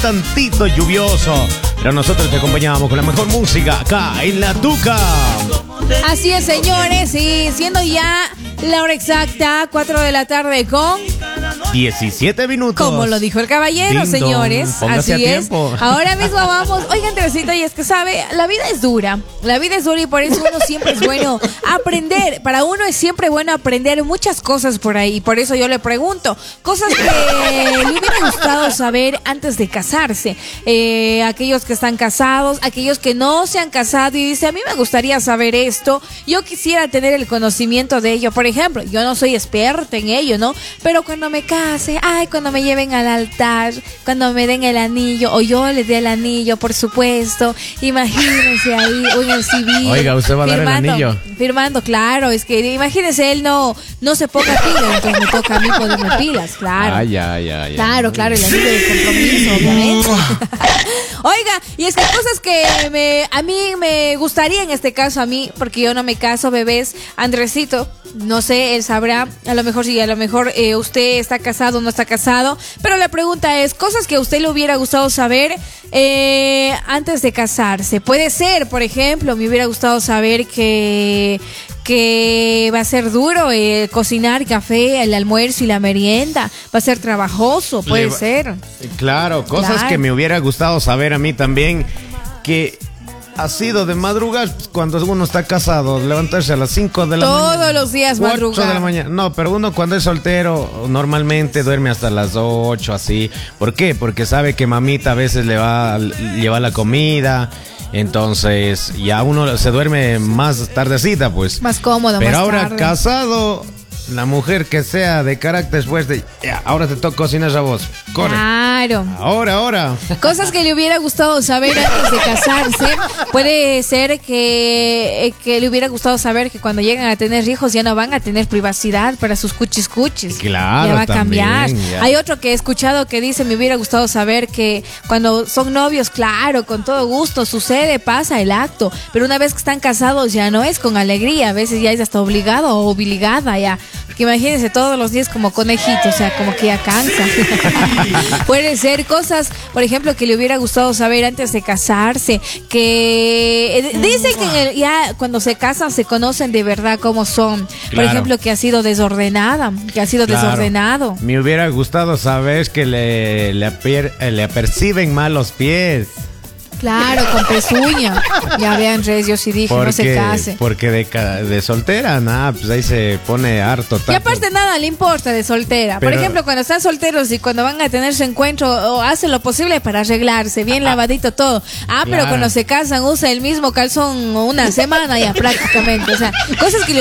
tantito lluvioso, pero nosotros te acompañamos con la mejor música acá en La Tuca. Así es, señores, y siendo ya la hora exacta, 4 de la tarde con 17 minutos. Como lo dijo el caballero, Ding señores. dong, póngase Así a es. tiempo. Ahora mismo vamos. Oigan, Teresita, y es que sabe, la vida es dura. La vida es dura y por eso uno siempre es bueno aprender. Para uno es siempre bueno aprender muchas cosas por ahí. Y por eso yo le pregunto, cosas que le hubiera gustado saber antes de casarse. Aquellos que están casados, aquellos que no se han casado y dicen, a mí me gustaría saber esto. Yo quisiera tener el conocimiento de ello. Por ejemplo, yo no soy experta en ello, ¿no? Pero cuando me case, cuando me lleven al altar, cuando me den el anillo, o yo le dé el anillo, por supuesto, imagínense ahí, o en el civil. Oiga, ¿usted va a dar el anillo? Firmando, claro, es que imagínense, él no se ponga pilas, entonces me toca a mí ponerme pilas, claro. Ya. Claro, el anillo de compromiso, obviamente. Oiga, y es que cosas que a mí me gustaría en este caso, porque yo no me caso, bebés, Andresito, no sé, él sabrá, a lo mejor usted está casado o no está casado, pero la pregunta es, cosas que a usted le hubiera gustado saber antes de casarse. Puede ser, por ejemplo, me hubiera gustado saber que va a ser duro cocinar café, el almuerzo y la merienda, va a ser trabajoso, puede ser. Claro, cosas que me hubiera gustado saber a mí también, que ha sido de madrugar cuando uno está casado, levantarse a las 5 de la mañana. Todos los días 8 madrugar. de la mañana. No, pero uno cuando es soltero normalmente duerme hasta las 8, así. ¿Por qué? Porque sabe que mamita a veces le va a llevar la comida. Entonces ya uno se duerme más tardecita, pues. Más cómodo, pero más ahora tarde. Casado, la mujer que sea de carácter fuerte, ahora te toca cocinar a vos. Corre. Claro. Ahora. Cosas que le hubiera gustado saber antes de casarse. Puede ser que le hubiera gustado saber que cuando llegan a tener hijos ya no van a tener privacidad para sus cuchis. Claro, ya va a también, cambiar. ya. Hay otro que he escuchado que dice, me hubiera gustado saber que cuando son novios, claro, con todo gusto, sucede, pasa el acto. Pero una vez que están casados ya no es con alegría. A veces ya es hasta obligado o obligada ya. Porque imagínense todos los días como conejito, o sea, como que ya cansa. Puede ser cosas, por ejemplo, que le hubiera gustado saber antes de casarse, que dicen que ya cuando se casan se conocen de verdad cómo son. Por Claro. ejemplo, que ha sido desordenado. Me hubiera gustado saber que le aperciben mal los pies. Claro, con pezuña. Ya vean, Reyes, yo sí dije, no se case. Porque de soltera, nada, pues ahí se pone harto. Y aparte nada le importa de soltera. Por ejemplo, cuando están solteros y cuando van a tener su encuentro, o hacen lo posible para arreglarse, bien lavadito todo. Pero Claro. cuando se casan usa el mismo calzón una semana ya prácticamente. O sea, cosas que